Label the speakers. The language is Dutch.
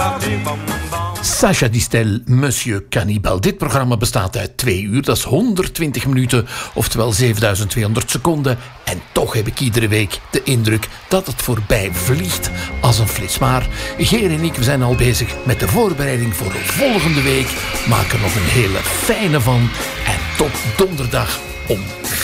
Speaker 1: Sacha Distel, Monsieur Cannibal. Dit programma bestaat uit 2 uur, dat is 120 minuten, oftewel 7200 seconden. En toch heb ik iedere week de indruk dat het voorbij vliegt als een flits. Maar Geer en ik, we zijn al bezig met de voorbereiding voor de volgende week. Maak er nog een hele fijne van. En tot donderdag om